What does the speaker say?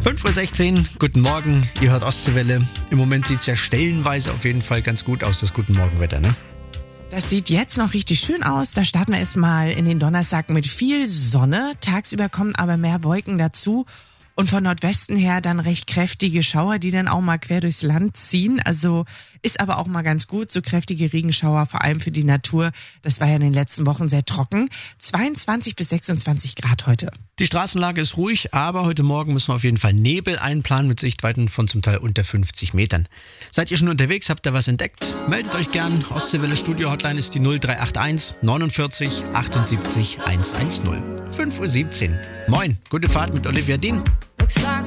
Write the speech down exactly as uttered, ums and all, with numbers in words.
fünf Uhr sechzehn, guten Morgen, ihr hört Ostseewelle. Im Moment sieht es ja stellenweise auf jeden Fall ganz gut aus, das Guten Morgenwetter, ne? Das sieht jetzt noch richtig schön aus. Da starten wir erstmal in den Donnerstag mit viel Sonne. Tagsüber kommen aber mehr Wolken dazu. Und von Nordwesten her dann recht kräftige Schauer, die dann auch mal quer durchs Land ziehen. Also ist aber auch mal ganz gut, so kräftige Regenschauer, vor allem für die Natur. Das war ja in den letzten Wochen sehr trocken. zweiundzwanzig bis sechsundzwanzig Grad heute. Die Straßenlage ist ruhig, aber heute Morgen müssen wir auf jeden Fall Nebel einplanen mit Sichtweiten von zum Teil unter fünfzig Metern. Seid ihr schon unterwegs, habt ihr was entdeckt? Meldet euch gern. Ostseewelle Studio Hotline ist die null drei acht eins neunundvierzig achtundsiebzig hundertzehn. fünf Uhr siebzehn. Moin, gute Fahrt mit Olivia Dean.